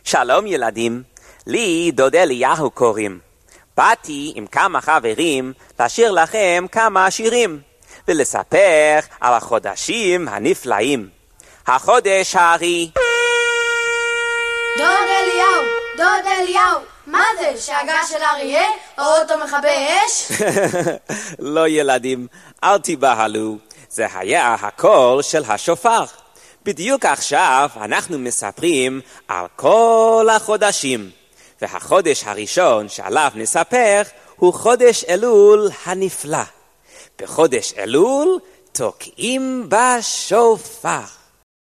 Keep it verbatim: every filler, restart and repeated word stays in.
שלום ילדים, לי דוד אליהו קוראים. באתי עם כמה חברים לשיר לכם כמה שירים, ולספר על החודשים הנפלאים. החודש הארי. דוד אליהו, דוד אליהו, מה זה? שאגה של אריה? אוטו מכבי אש? לא ילדים, אל תיבהלו, זה היה הקול של השופר. בדיוק עכשיו אנחנו מספרים על כל החודשים, והחודש הראשון שעליו נספר הוא חודש אלול הנפלא. בחודש אלול תוקעים בשופר.